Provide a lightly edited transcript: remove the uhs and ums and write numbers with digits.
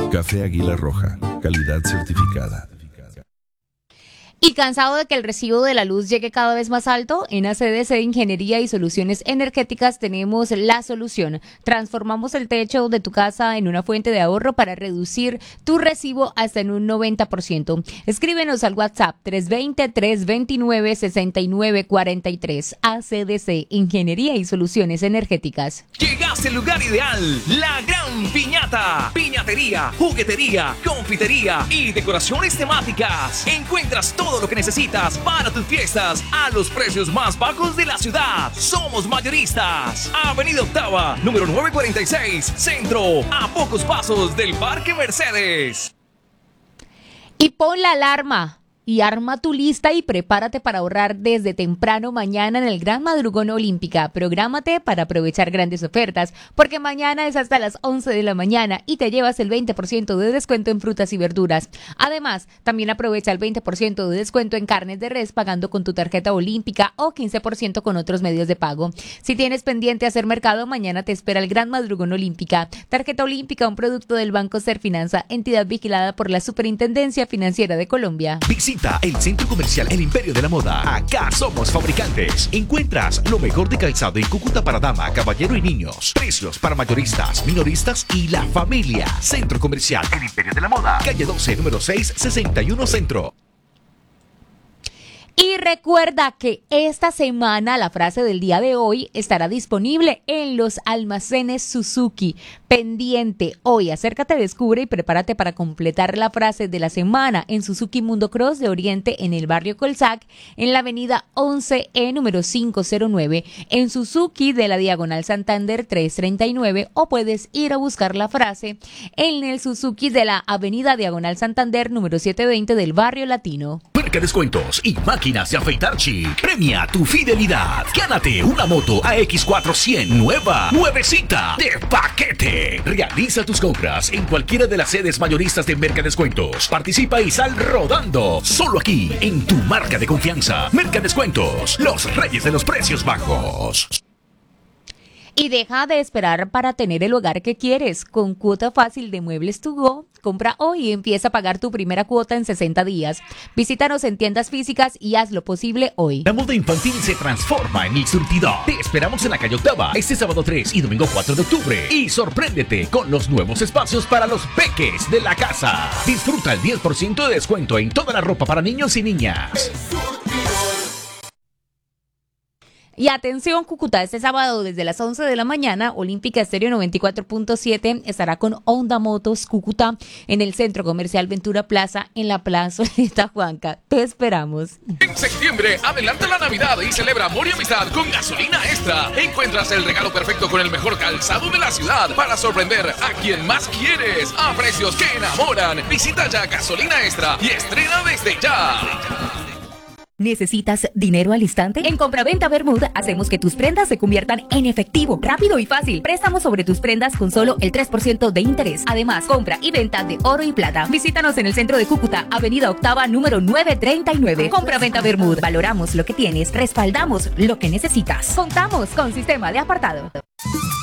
Café Águila Roja, calidad certificada. ¿Y cansado de que el recibo de la luz llegue cada vez más alto? En ACDC Ingeniería y Soluciones Energéticas tenemos la solución. Transformamos el techo de tu casa en una fuente de ahorro para reducir tu recibo hasta en un 90%. Escríbenos al WhatsApp 320-329-6943. ACDC Ingeniería y Soluciones Energéticas. Llegaste al lugar ideal, la Gran Piñata. Piñatería, juguetería, confitería y decoraciones temáticas. Encuentras todo lo que necesitas para tus fiestas a los precios más bajos de la ciudad. Somos mayoristas. Avenida Octava, número 946, Centro, a pocos pasos del Parque Mercedes. Y pon la alarma. Y arma tu lista y prepárate para ahorrar desde temprano mañana en el Gran Madrugón Olímpica. Prográmate para aprovechar grandes ofertas, porque mañana es hasta las 11 de la mañana y te llevas el 20% de descuento en frutas y verduras. Además, también aprovecha el 20% de descuento en carnes de res pagando con tu tarjeta olímpica o 15% con otros medios de pago. Si tienes pendiente hacer mercado, mañana te espera el Gran Madrugón Olímpica. Tarjeta olímpica, un producto del Banco Serfinanza, entidad vigilada por la Superintendencia Financiera de Colombia. Visita el Centro Comercial El Imperio de la Moda. Acá somos fabricantes. Encuentras lo mejor de calzado en Cúcuta para dama, caballero y niños. Precios para mayoristas, minoristas y la familia. Centro Comercial El Imperio de la Moda. Calle 12, número 6, 61 Centro. Y recuerda que esta semana la frase del día de hoy estará disponible en los almacenes Suzuki. Pendiente hoy, acércate, descubre y prepárate para completar la frase de la semana en Suzuki Mundo Cross de Oriente en el barrio Colsac, en la avenida 11E número 509, en Suzuki de la Diagonal Santander 339, o puedes ir a buscar la frase en el Suzuki de la avenida Diagonal Santander número 720 del barrio Latino. Marca descuentos y máquinas de afeitar Chic. Premia tu fidelidad. Gánate una moto AX400 nueva, nuevecita, de paquete. Realiza tus compras en cualquiera de las sedes mayoristas de Mercadescuentos. Participa y sal rodando. Solo aquí, en tu marca de confianza. Mercadescuentos, los reyes de los precios bajos. Y deja de esperar para tener el hogar que quieres. Con cuota fácil de Muebles To Go, compra hoy y empieza a pagar tu primera cuota en 60 días. Visítanos en tiendas físicas y haz lo posible hoy. La moda infantil se transforma en El Surtidor. Te esperamos en la calle Octava este sábado 3 y domingo 4 de octubre. Y sorpréndete con los nuevos espacios para los peques de la casa. Disfruta el 10% de descuento en toda la ropa para niños y niñas. Y atención, Cúcuta, este sábado desde las 11 de la mañana, Olímpica Estéreo 94.7 estará con Honda Motos Cúcuta en el Centro Comercial Ventura Plaza, en la plazoleta Juanca. Te esperamos. En septiembre, adelanta la Navidad y celebra amor y amistad con Gasolina Extra. Encuentras el regalo perfecto con el mejor calzado de la ciudad para sorprender a quien más quieres a precios que enamoran. Visita ya Gasolina Extra y estrena desde ya. ¿Necesitas dinero al instante? En Compraventa Bermud hacemos que tus prendas se conviertan en efectivo, rápido y fácil. Préstamos sobre tus prendas con solo el 3% de interés. Además, compra y venta de oro y plata. Visítanos en el centro de Cúcuta, avenida Octava, número 939. Compraventa Bermud. Valoramos lo que tienes, respaldamos lo que necesitas. Contamos con sistema de apartado.